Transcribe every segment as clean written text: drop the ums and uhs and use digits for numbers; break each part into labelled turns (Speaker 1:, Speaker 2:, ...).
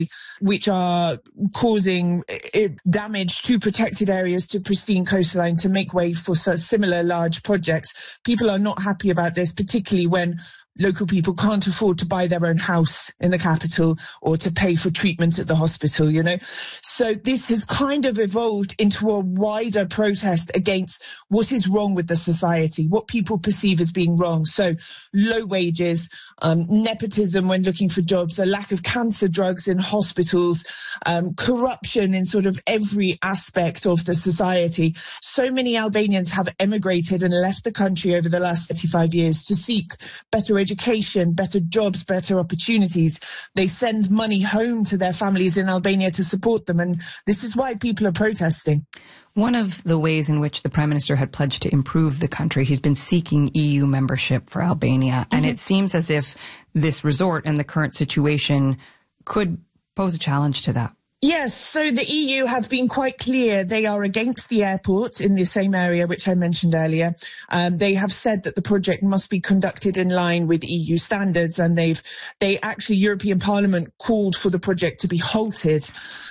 Speaker 1: which are causing damage to protected areas, to pristine coastline, to make way for similar large projects. People are not happy about this, particularly when local people can't afford to buy their own house in the capital or to pay for treatment at the hospital, you know. So this has kind of evolved into a wider protest against what is wrong with the society, what people perceive as being wrong. So low wages, nepotism when looking for jobs, a lack of cancer drugs in hospitals, corruption in sort of every aspect of the society. So many Albanians have emigrated and left the country over the last 35 years to seek better education, better jobs, better opportunities. They send money home to their families in Albania to support them, and this is why people are protesting.
Speaker 2: One of the ways in which the Prime Minister had pledged to improve the country, he's been seeking EU membership for Albania, and it seems as if this resort and the current situation could pose a challenge to that.
Speaker 1: Yes, so the EU have been quite clear. They are against the airport in the same area which I mentioned earlier. They have said that the project must be conducted in line with EU standards, and European Parliament called for the project to be halted.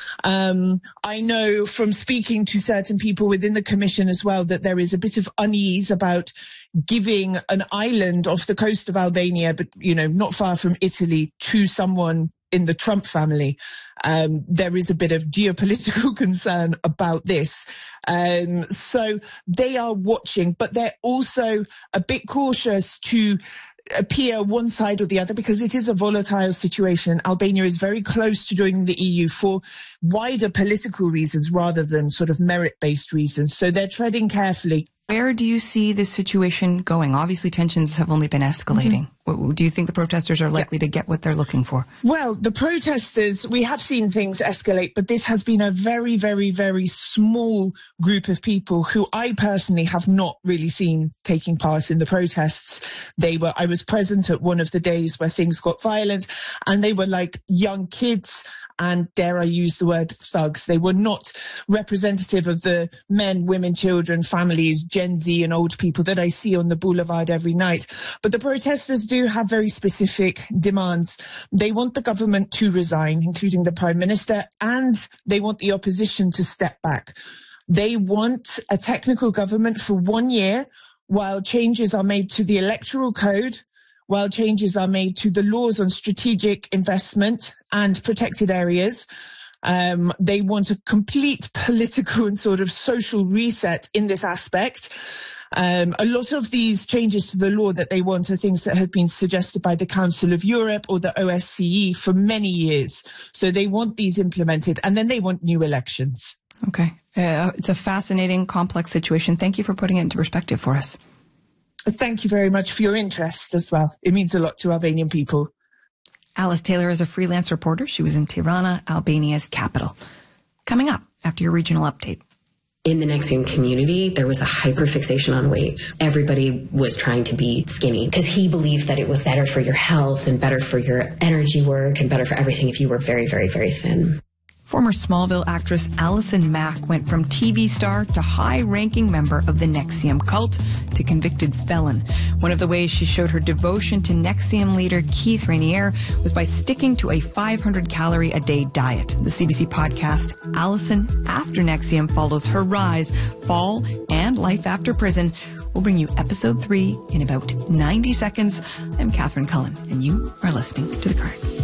Speaker 1: I know from speaking to certain people within the Commission as well that there is a bit of unease about giving an island off the coast of Albania, but, you know, not far from Italy, to someone in the Trump family. There is a bit of geopolitical concern about this. So they are watching, but they're also a bit cautious to appear one side or the other because it is a volatile situation. Albania is very close to joining the EU for wider political reasons rather than sort of merit-based reasons. So they're treading carefully.
Speaker 2: Where do you see this situation going? Obviously, tensions have only been escalating. Do you think the protesters are likely to get what they're looking for?
Speaker 1: Well, the protesters, we have seen things escalate, but this has been a very, very, very small group of people who I personally have not really seen taking part in the protests. I was present at one of the days where things got violent, and they were like young kids and, dare I use the word, thugs. They were not representative of the men, women, children, families, Gen Z and old people that I see on the boulevard every night. But the protesters do have very specific demands. They want the government to resign, including the Prime Minister, and they want the opposition to step back. They want a technical government for 1 year while changes are made to the electoral code, while changes are made to the laws on strategic investment and protected areas. They want a complete political and sort of social reset in this aspect. A lot of these changes to the law that they want are things that have been suggested by the Council of Europe or the OSCE for many years. So they want these implemented, and then they want new elections.
Speaker 2: Okay. It's a fascinating, complex situation. Thank you for putting it into perspective for us.
Speaker 1: Thank you very much for your interest as well. It means a lot to Albanian people.
Speaker 2: Alice Taylor is a freelance reporter. She was in Tirana, Albania's capital. Coming up after your regional update.
Speaker 3: In the NXIVM community, there was a hyperfixation on weight. Everybody was trying to be skinny because he believed that it was better for your health and better for your energy work and better for everything if you were very, very, very thin.
Speaker 2: Former Smallville actress Allison Mack went from TV star to high-ranking member of the NXIVM cult to convicted felon. One of the ways she showed her devotion to NXIVM leader Keith Raniere was by sticking to a 500-calorie-a-day diet. The CBC podcast, Allison After NXIVM, follows her rise, fall, and life after prison. We'll bring you episode 3 in about 90 seconds. I'm Catherine Cullen, and you are listening to The Current.